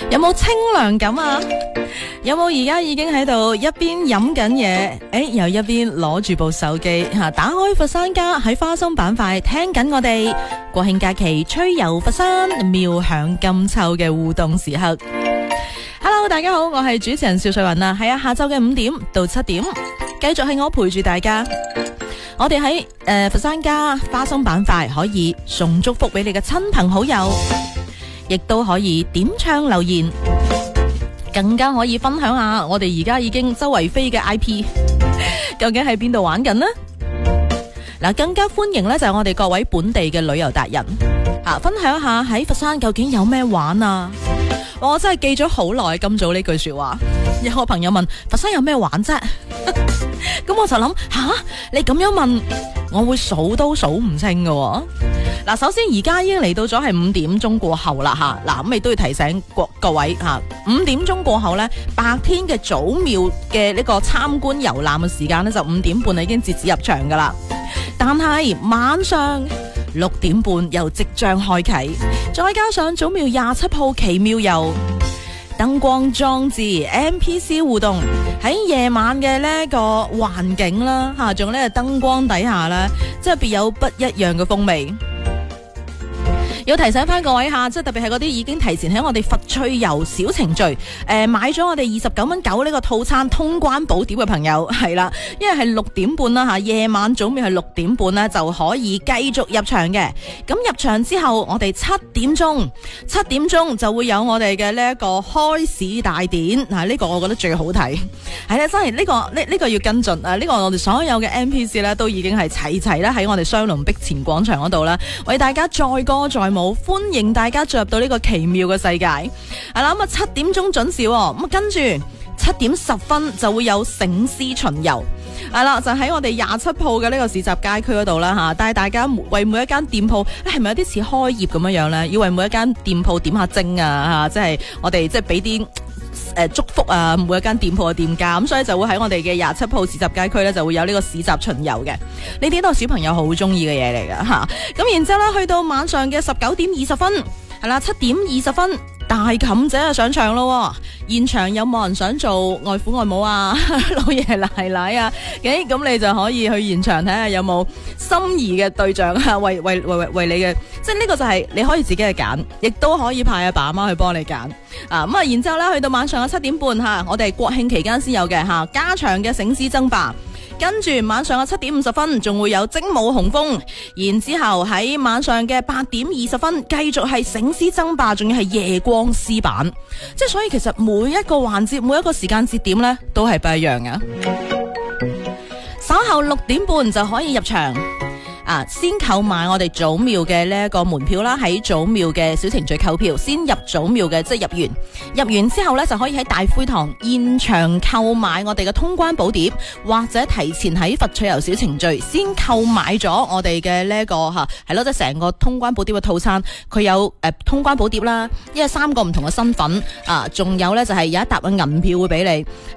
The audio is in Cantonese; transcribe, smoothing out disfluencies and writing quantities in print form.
有冇清涼感啊？有冇而家已經喺度一邊飲緊嘢，又一邊攞住部手機打開佛山家喺花生板塊聽緊我哋國慶假期吹遊佛山妙響金秋嘅互動時刻。Hello， 大家好，我係主持人邵瑞雲啊，係啊，下晝嘅5點到7點，繼續係我陪住大家。我哋喺佛山家花生板塊可以送祝福俾你嘅親朋好友，亦都可以點唱留言，更加可以分享下我哋而家已經周圍飛嘅 IP 究竟喺邊度玩緊呢？嗱，更加歡迎呢就係我哋各位本地嘅旅遊達人分享下喺佛山究竟有咩玩啊！我真係記咗好耐今早呢句說話，有個朋友問佛山有咩玩啫？咁我就諗你咁樣問，我會數都數唔清㗎。嗱，首先而家已經嚟到咗係5點鐘過後啦吓，嗱咁你都要提醒各位吓，5點鐘過後呢，白天嘅祖廟嘅呢個參觀遊覽嘅時間呢，就5點半已經截止入場噶啦，但係晚上6點半又即將開啟，再加上祖廟27號奇妙遊燈光裝置 NPC 互動，喺夜晚嘅呢個環境啦吓，仲有呢個燈光底下呢，即係別有不一樣嘅風味。要提醒翻各位下，即係特別係嗰啲已經提前喺我哋佛趣遊小程序買咗我哋29.9蚊呢個套餐通關寶碟嘅朋友，係啦，因為係6點半啦吓，夜晚早面係6點半呢就可以繼續入場嘅。咁入場之後，我哋7點鐘就會有我哋嘅呢一個開市大典，呢個我覺得最好睇，係啦，真係呢個要跟進呢個我哋所有嘅 NPC 呢都已經係齊啦喺我哋雙龍壁前廣場嗰度啦，為大家載歌載舞，歡迎大家進入到呢個奇妙嘅世界。係啦，咁7點鐘準時，咁跟住7點10分就會有醒獅巡遊。係啦，就喺我哋27號嘅呢個市集街區嗰度啦吓，帶大家為每一間店鋪，係咪有啲似開業咁樣呢？要為每一間店鋪點下睛啊，即係我哋即係俾啲祝福啊，每一間店鋪嘅店家，咁所以就會喺我哋嘅27號市集街區呢，就會有呢個市集巡遊嘅。呢啲都係小朋友好中意嘅嘢嚟噶吓。咁然之後咧，去到晚上嘅19點20分，係啦，7點20分。大妗姐就上場咯，現場有冇人想做外父外母啊、老爺奶奶啊？咁你就可以去現場睇下有冇心儀嘅對象啊，為你嘅，即係呢個就係你可以自己去揀，亦都可以派阿爸阿媽去幫你揀啊。咁然之後咧，去到晚上嘅7點半吓，我哋國慶期間先有嘅吓，加場嘅醒獅爭霸。跟住晚上嘅7點50分仲會有精武雄風，然之後喺晚上嘅8點20分繼續係醒獅爭霸，仲要係夜光獅版，即係所以其實每一個環節每一個時間節點呢都係不一樣嘅。稍後6點半就可以入場。先購買我哋祖廟嘅呢一個門票啦，喺祖廟嘅小程序購票，先入祖廟嘅，即係入完之後呢，就可以喺大會堂現場購買我哋嘅通關寶碟，或者提前喺佛趣遊小程序先購買咗我哋嘅呢一個係咯，即係成個通關寶碟嘅套餐，佢有通關寶碟啦，因為3個唔同嘅身份仲有呢就係有一沓嘅銀票會俾你。